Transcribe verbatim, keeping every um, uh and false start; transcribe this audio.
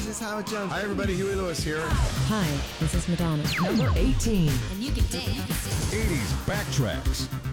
is Howard Jones. Hi, everybody. Huey Lewis here. Hi, this is Madonna. Number eighteen. And you can dance. eighties Backtracks.